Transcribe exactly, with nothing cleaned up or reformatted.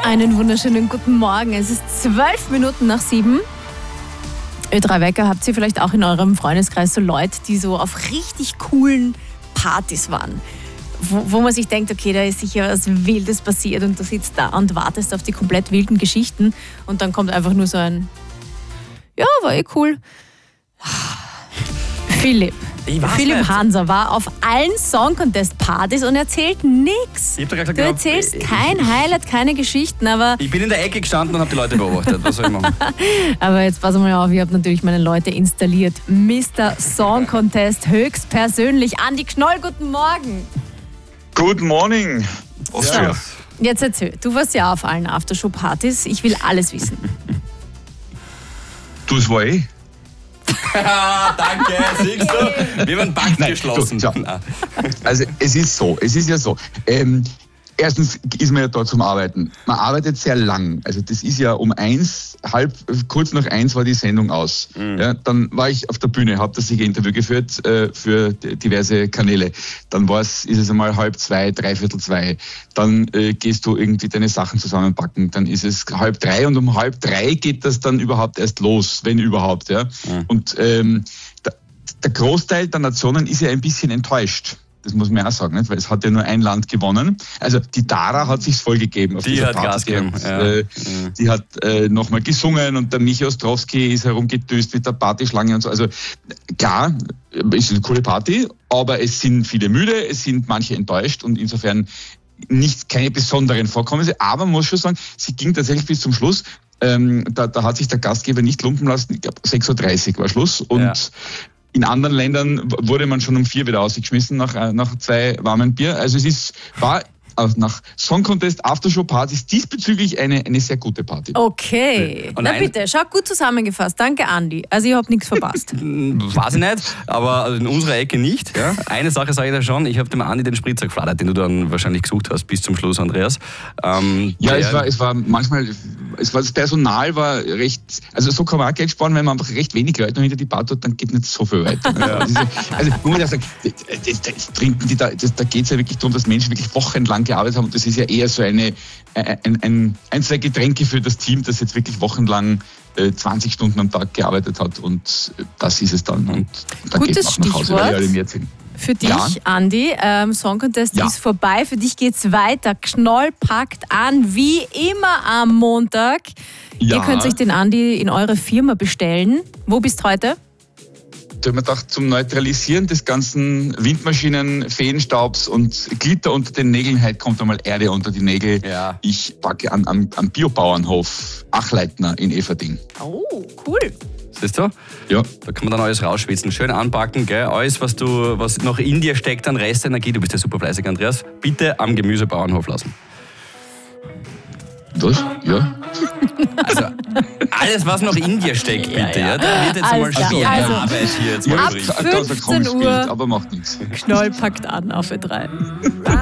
Einen wunderschönen guten Morgen. Es ist zwölf Minuten nach sieben. Ö drei Wecker, habt ihr vielleicht auch in eurem Freundeskreis so Leute, die so auf richtig coolen Partys waren? Wo, wo man sich denkt, okay, da ist sicher was Wildes passiert und du sitzt da und wartest auf die komplett wilden Geschichten und dann kommt einfach nur so ein, ja, war eh cool. Philipp. Philipp nicht. Hanser war auf allen Song-Contest-Partys und erzählt nichts. Ich hab doch gesagt, Du genau, erzählst ich- kein Highlight, keine Geschichten, aber, Ich bin in der Ecke gestanden und habe die Leute beobachtet. Was soll ich machen? aber jetzt pass mal auf, ich habe natürlich meine Leute installiert. Mister Song Contest höchstpersönlich. Andi Knoll, guten Morgen. Good morning, Austria. Jetzt erzähl, du warst ja auf allen Aftershow-Partys. Ich will alles wissen. Du, es war eh. Ah, danke, siehst du? Wir haben Pakt Nein, geschlossen. du, Nein. Also es ist so, es ist ja so. Ähm, erstens ist man ja da zum Arbeiten. Man arbeitet sehr lang. Also das ist ja um eins, halb, kurz nach eins war die Sendung aus. Mhm. Ja, dann war ich auf der Bühne, habe das Interview geführt äh, für diverse Kanäle. Dann war es, ist es einmal halb zwei, dreiviertel zwei. Dann äh, gehst du irgendwie deine Sachen zusammenpacken. Dann ist es halb drei und um halb drei geht das dann überhaupt erst los, wenn überhaupt. Ja. Mhm. Und ähm, der, der Großteil der Nationen ist ja ein bisschen enttäuscht. Das muss man auch sagen, nicht? Weil es hat ja nur ein Land gewonnen. Also die Dara hat sich's voll gegeben. Auf Die dieser hat Party. Gas gegeben, Die hat, ja. äh, Mhm. die hat äh, nochmal gesungen und der Michi Ostrowski ist herumgedüst mit der Partyschlange und so. Also klar, ist eine coole Party, aber es sind viele müde, es sind manche enttäuscht und insofern nicht keine besonderen Vorkommnisse. Aber man muss schon sagen, sie ging tatsächlich bis zum Schluss. Ähm, da, da hat sich der Gastgeber nicht lumpen lassen. Ich glaube, sechs Uhr dreißig war Schluss. Und Ja. in anderen Ländern wurde man schon um vier wieder ausgeschmissen nach, äh, nach zwei warmen Bier. Also es ist, war äh, nach Song Contest Aftershow-Partys diesbezüglich eine, eine sehr gute Party. Okay. Und Na ein- bitte, schau, gut zusammengefasst. Danke, Andi. Also ich habe nichts verpasst. Weiß ich nicht, aber in unserer Ecke nicht. Ja? Eine Sache sage ich da schon, ich habe dem Andi den Spritzer geflattert, den du dann wahrscheinlich gesucht hast bis zum Schluss, Andreas. Ähm, Ja, der- es war, es war manchmal, es war, das Personal war recht, also so kann man auch Geld sparen, wenn man einfach recht wenig Leute noch hinter die Bar tut, dann geht nicht so viel weiter. Das ist ja, also, man muss ja sagen, das, das trinken die da, das, da geht es ja wirklich darum, dass Menschen wirklich wochenlang gearbeitet haben und das ist ja eher so eine, ein, ein, ein, zwei Getränke für das Team, das jetzt wirklich wochenlang äh, zwanzig Stunden am Tag gearbeitet hat und das ist es dann. Und dann Gutes geht man auch nach Hause, weil die Stichwort. alle mehr sind. Für dich, Ja. Andi, ähm, Song Contest Ja. ist vorbei. Für dich geht's weiter. Knoll packt an, wie immer am Montag. Ja. Ihr könnt euch den Andi in eure Firma bestellen. Wo bist heute? Da haben wir gedacht, zum Neutralisieren des ganzen Windmaschinen, Feenstaubs und Glitter unter den Nägeln, heute kommt einmal Erde unter die Nägel. Ja. Ich packe an, am, am Biobauernhof Achleitner in Everding. Oh, cool. Siehst du? Ja. Da kann man dann alles rausschwitzen. Schön anpacken, gell? Alles, was, du, was noch in dir steckt an Restenergie, du bist ja super fleißig, Andreas, bitte am Gemüsebauernhof lassen. Was? Ja. Also, alles, was noch in dir steckt, bitte. Ja, Da wird jetzt einmal Alles klar. schwere Also, Arbeit hier jetzt Ja, mal ab drin. da- da ist ein fünfzehn komisches Uhr. Bild, aber macht nichts. Knoll packt an auf Ö drei.